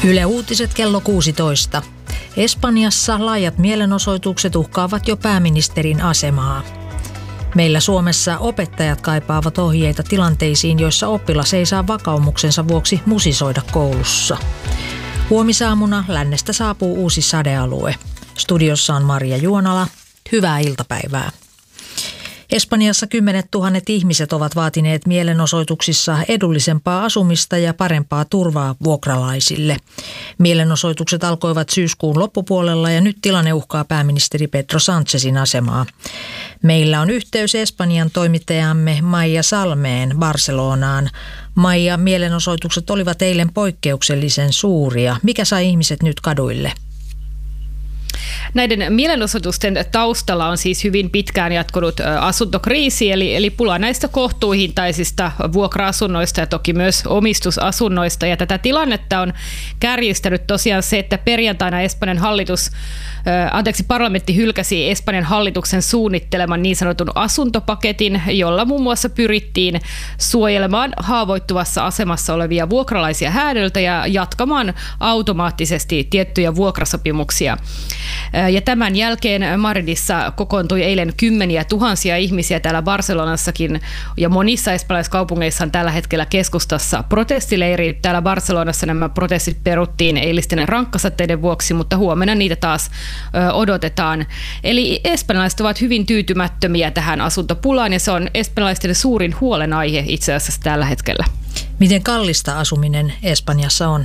Yle Uutiset kello 16. Espanjassa laajat mielenosoitukset uhkaavat jo pääministerin asemaa. Meillä Suomessa opettajat kaipaavat ohjeita tilanteisiin, joissa oppilas ei saa vakaumuksensa vuoksi musisoida koulussa. Huomisaamuna lännestä saapuu uusi sadealue. Studiossa on Maria Juonala. Hyvää iltapäivää. Espanjassa 10 000 ihmiset ovat vaatineet mielenosoituksissa edullisempaa asumista ja parempaa turvaa vuokralaisille. Mielenosoitukset alkoivat syyskuun loppupuolella ja nyt tilanne uhkaa pääministeri Pedro Sánchezin asemaa. Meillä on yhteys Espanjan toimittajamme Maija Salmeen Barcelonaan. Maija, mielenosoitukset olivat eilen poikkeuksellisen suuria. Mikä sai ihmiset nyt kaduille? Näiden mielenosoitusten taustalla on siis hyvin pitkään jatkunut asuntokriisi, eli pula näistä kohtuuhintaisista vuokra-asunnoista ja toki myös omistusasunnoista. Ja tätä tilannetta on kärjistänyt tosiaan se, että perjantaina parlamentti hylkäsi Espanjan hallituksen suunnitteleman niin sanotun asuntopaketin, jolla muun muassa pyrittiin suojelemaan haavoittuvassa asemassa olevia vuokralaisia häädöltä ja jatkamaan automaattisesti tiettyjä vuokrasopimuksia. Ja tämän jälkeen Madridissa kokoontui eilen kymmeniä tuhansia ihmisiä täällä Barcelonassakin ja monissa espanjalaisissa kaupungeissa on tällä hetkellä keskustassa protestileiri. Täällä Barcelonassa nämä protestit peruttiin eilisten rankkasateiden vuoksi, mutta huomenna niitä taas odotetaan. Eli espanjalaiset ovat hyvin tyytymättömiä tähän asuntopulaan ja se on espanjalaisten suurin huolenaihe itse asiassa tällä hetkellä. Miten kallista asuminen Espanjassa on?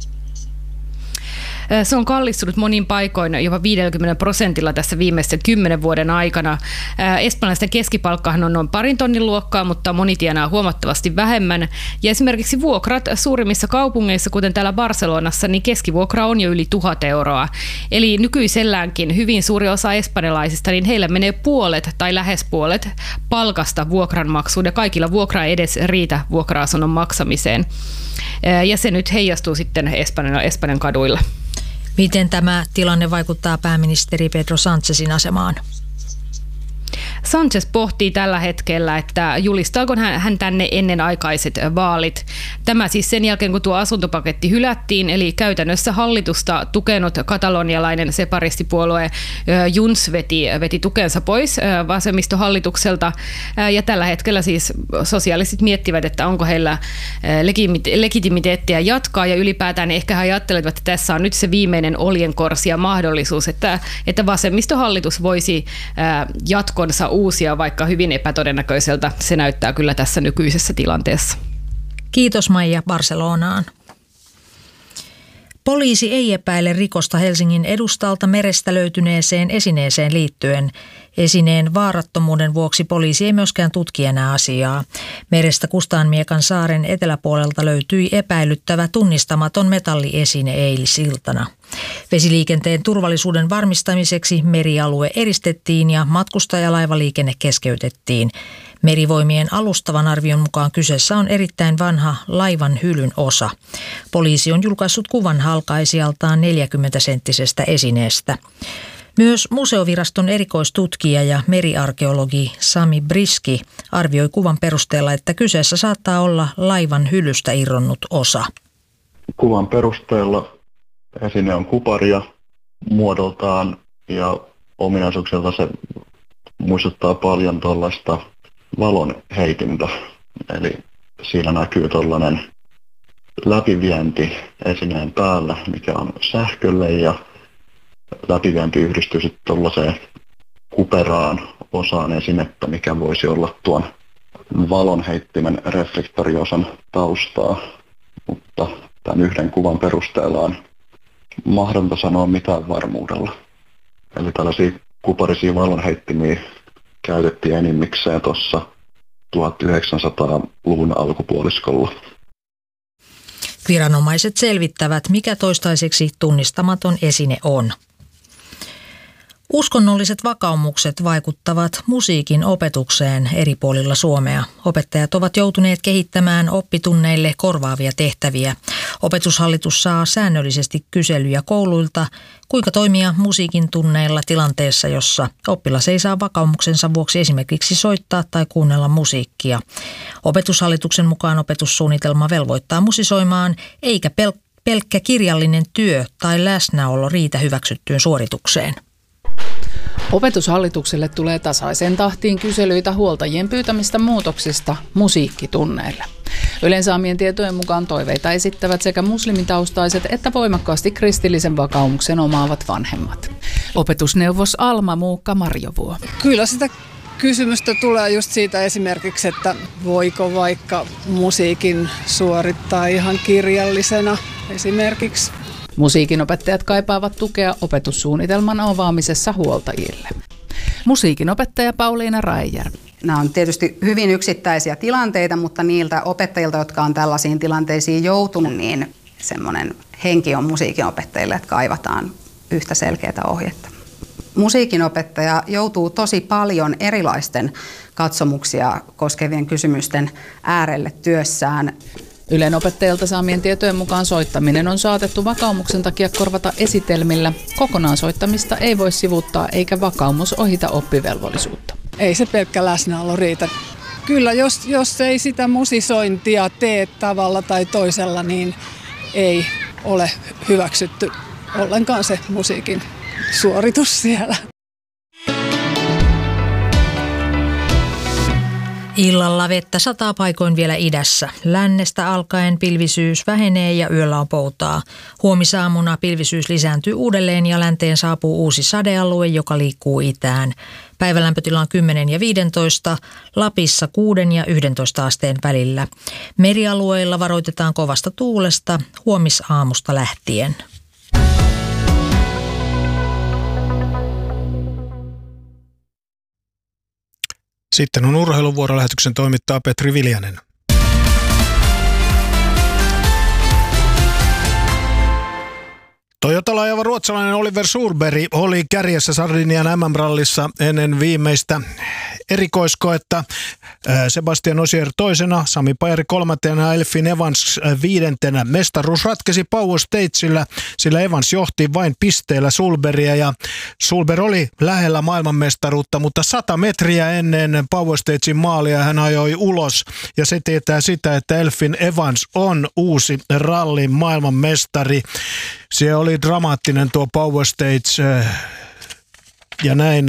Se on kallistunut monin paikoin jopa 50% tässä viimeisten 10 vuoden aikana. Espanjalaisten keskipalkkahan on noin 2 tonnin luokkaa, mutta moni tienaa huomattavasti vähemmän. Ja esimerkiksi vuokrat suurimmissa kaupungeissa, kuten täällä Barcelonassa, niin keskivuokra on jo yli 1,000 euroa. Eli nykyiselläänkin hyvin suuri osa espanjalaisista, niin heillä menee puolet tai lähes puolet palkasta vuokranmaksuun ja kaikilla vuokra ei edes riitä vuokra-asunnon maksamiseen. Ja se nyt heijastuu sitten Espanjan kaduilla. Miten tämä tilanne vaikuttaa pääministeri Pedro Sánchezin asemaan? Sánchez pohtii tällä hetkellä, että julistaako hän tänne ennenaikaiset vaalit. Tämä siis sen jälkeen, kun tuo asuntopaketti hylättiin, eli käytännössä hallitusta tukenut katalonialainen separistipuolue Junts veti tukensa pois vasemmistohallitukselta. Ja tällä hetkellä siis sosialistit miettivät, että onko heillä legitimiteettiä jatkaa, ja ylipäätään ehkä he ajattelevat, että tässä on nyt se viimeinen oljenkorsi ja mahdollisuus, että vasemmistohallitus voisi jatkonsa uusia, vaikka hyvin epätodennäköiseltä se näyttää kyllä tässä nykyisessä tilanteessa. Kiitos Maija Barcelonaan. Poliisi ei epäile rikosta Helsingin edustalta merestä löytyneeseen esineeseen liittyen. Esineen vaarattomuuden vuoksi poliisi ei myöskään tutki enää asiaa. Merestä Kustaanmiekan saaren eteläpuolelta löytyi epäilyttävä tunnistamaton metalliesine eilisiltana. Vesiliikenteen turvallisuuden varmistamiseksi merialue eristettiin ja matkustajalaivaliikenne keskeytettiin. Merivoimien alustavan arvion mukaan kyseessä on erittäin vanha laivan hylyn osa. Poliisi on julkaissut kuvan halkaisijaltaan 40-senttisestä esineestä. Myös museoviraston erikoistutkija ja meriarkeologi Sami Briski arvioi kuvan perusteella, että kyseessä saattaa olla laivan hylystä irronnut osa. Kuvan perusteella esine on kuparia muodoltaan ja ominaisuuksilta se muistuttaa paljon tuollaista valonheitintä. Eli siinä näkyy tuollainen läpivienti esineen päällä, mikä on sähkölle ja läpivienti yhdistyy sitten tuollaiseen kuperaan osaan esinettä, mikä voisi olla tuon valonheittimen reflektoriosan taustaa. Mutta tämän yhden kuvan perusteella on mahdotonta sanoa mitään varmuudella. Eli tällaisia kuparisia valonheittimiä käytettiin enimmikseen tuossa 1900-luvun alkupuoliskolla. Viranomaiset selvittävät, mikä toistaiseksi tunnistamaton esine on. Uskonnolliset vakaumukset vaikuttavat musiikin opetukseen eri puolilla Suomea. Opettajat ovat joutuneet kehittämään oppitunneille korvaavia tehtäviä. Opetushallitus saa säännöllisesti kyselyjä kouluilta, kuinka toimia musiikin tunneilla tilanteessa, jossa oppilas ei saa vakaumuksensa vuoksi esimerkiksi soittaa tai kuunnella musiikkia. Opetushallituksen mukaan opetussuunnitelma velvoittaa musisoimaan eikä pelkkä kirjallinen työ tai läsnäolo riitä hyväksyttyyn suoritukseen. Opetushallitukselle tulee tasaiseen tahtiin kyselyitä huoltajien pyytämistä muutoksista musiikkitunneille. Ylen saamien tietojen mukaan toiveita esittävät sekä muslimitaustaiset että voimakkaasti kristillisen vakaumuksen omaavat vanhemmat. Opetusneuvos Alma Muukka Marjovuo. Kyllä sitä kysymystä tulee just siitä esimerkiksi, että voiko vaikka musiikin suorittaa ihan kirjallisena esimerkiksi. Musiikinopettajat kaipaavat tukea opetussuunnitelman avaamisessa huoltajille. Musiikinopettaja Pauliina Raijärvi. Nämä on tietysti hyvin yksittäisiä tilanteita, mutta niiltä opettajilta, jotka on tällaisiin tilanteisiin joutunut, niin semmoinen henki on musiikinopettajille, että kaivataan yhtä selkeää ohjetta. Musiikinopettaja joutuu tosi paljon erilaisten katsomuksia koskevien kysymysten äärelle työssään. Ylen opettajilta saamien tietojen mukaan soittaminen on saatettu vakaumuksen takia korvata esitelmillä. Kokonaan soittamista ei voi sivuuttaa eikä vakaumus ohita oppivelvollisuutta. Ei se pelkkä läsnäolo riitä. Kyllä, jos ei sitä musisointia tee tavalla tai toisella, niin ei ole hyväksytty ollenkaan se musiikin suoritus siellä. Illalla vettä sataa paikoin vielä idässä. Lännestä alkaen pilvisyys vähenee ja yöllä on poutaa. Huomisaamuna pilvisyys lisääntyy uudelleen ja länteen saapuu uusi sadealue, joka liikkuu itään. Päivälämpötila on 10 ja 15, Lapissa 6 ja 11 asteen välillä. Merialueilla varoitetaan kovasta tuulesta huomisaamusta lähtien. Sitten on urheiluvuorolähetyksen toimittaja Petri Viljanen. Toyotalla ajava ruotsalainen Oliver Solberg oli kärjessä Sardinian MM-rallissa ennen viimeistä erikoiskoetta. Sebastian Ogier toisena, Sami Pajari kolmantena, Elfyn Evans viidentenä. Mestaruus ratkesi Power Stagella, sillä Evans johti vain pisteellä Solbergia ja Solberg oli lähellä maailmanmestaruutta, mutta 100 metriä ennen Power Stagen maalia hän ajoi ulos ja se tietää sitä, että Elfyn Evans on uusi rallin maailmanmestari. Se oli dramaattinen tuo Power Stage ja näin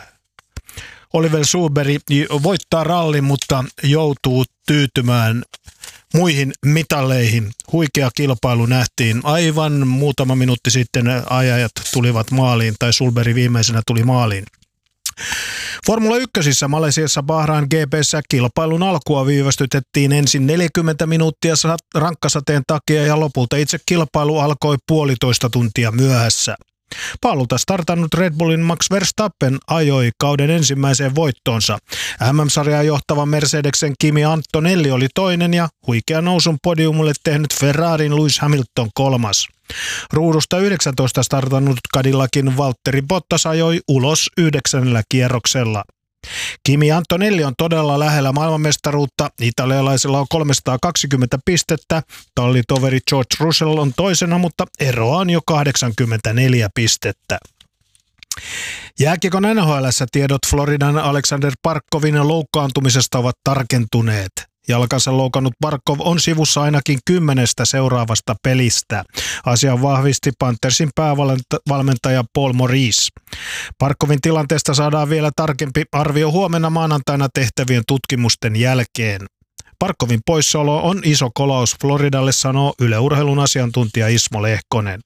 Oliver Solberg voittaa rallin, mutta joutuu tyytymään muihin mitalleihin. Huikea kilpailu nähtiin. Aivan muutama minuutti sitten ajajat tulivat maaliin, tai Solberg viimeisenä tuli maaliin. Formula 1 Malesiassa Bahrain GP:ssä kilpailun alkua viivästytettiin ensin 40 minuuttia rankkasateen takia ja lopulta itse kilpailu alkoi 1,5 tuntia myöhässä. Paalulta startannut Red Bullin Max Verstappen ajoi kauden ensimmäiseen voittoonsa. MM-sarjaa johtava Mercedesen Kimi Antonelli oli toinen ja huikea nousun podiumille tehnyt Ferrarin Lewis Hamilton kolmas. Ruudusta 19 startannut Cadillacin Valtteri Bottas ajoi ulos 9. kierroksella. Kimi Antonelli on todella lähellä maailmanmestaruutta. Italialaisella on 320 pistettä. Tallitoveri George Russell on toisena, mutta eroa on jo 84 pistettä. Jääkiekon NHL:ssä tiedot Floridan Alexander Barkovin loukkaantumisesta ovat tarkentuneet. Jalkansa loukannut Barkov on sivussa ainakin 10 seuraavasta pelistä. Asian vahvisti Panthersin päävalmentaja Paul Maurice. Barkovin tilanteesta saadaan vielä tarkempi arvio huomenna maanantaina tehtävien tutkimusten jälkeen. Barkovin poissaolo on iso kolaus Floridalle, sanoo Yle Urheilun asiantuntija Ismo Lehkonen.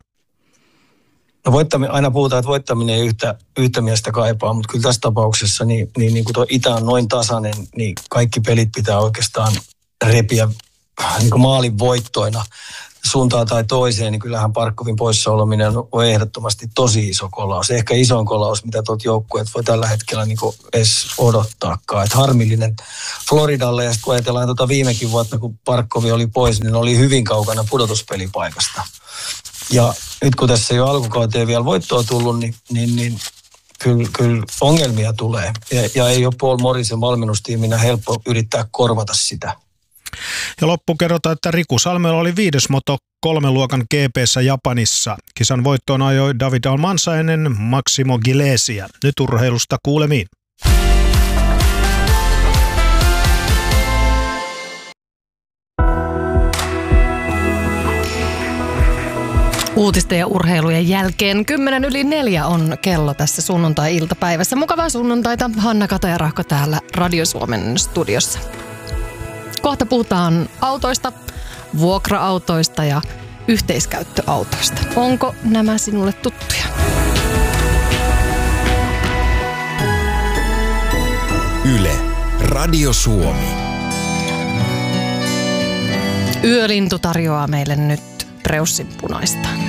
No aina puhutaan, että voittaminen ei yhtä miestä kaipaa, mutta kyllä tässä tapauksessa niin kun tuo itä on noin tasainen, niin kaikki pelit pitää oikeastaan repiä niin kuin maalin voittoina suuntaan tai toiseen, niin kyllähän Barkovin poissaolominen on ehdottomasti tosi iso kolaus. Ehkä isoin kolaus, mitä tuolta joukkueet voi tällä hetkellä niin kuin edes odottaakaan. Että harmillinen Floridalle, ja kun ajatellaan viimekin vuotta, kun Barkovi oli pois, niin oli hyvin kaukana pudotuspelipaikasta. Ja nyt kun tässä ei ole alkukauteen vielä voittoa tullut, niin kyllä ongelmia tulee. Ja ei ole Paul Morrisen valmennustiiminä helppo yrittää korvata sitä. Ja loppu kerrotaan, että Riku Salmela oli 5. Moto3-luokan GP:ssä Japanissa. Kisan voittoon ajoi David Almanza ennen Maximo Gilesia. Nyt urheilusta kuulemiin. Uutisten ja urheilujen jälkeen 3:10 on kello tässä sunnuntai-iltapäivässä. Mukavaa sunnuntaita, Hanna Kata ja Rahko täällä Radio Suomen studiossa. Kohta puhutaan autoista, vuokra-autoista ja yhteiskäyttöautoista. Onko nämä sinulle tuttuja? Yle, Radio Suomi. Yölintu tarjoaa meille nyt preussinpunaista.